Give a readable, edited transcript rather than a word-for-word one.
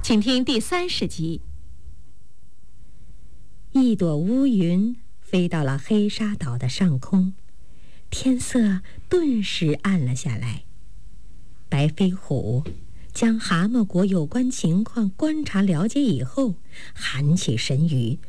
请听第30集。 一朵乌云飞到了黑沙岛的上空，天色顿时暗了下来。白飞虎将蛤蟆国有关情况观察了解以后，喊起神语，